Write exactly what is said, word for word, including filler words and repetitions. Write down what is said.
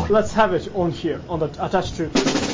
let's have it on here, on the attached to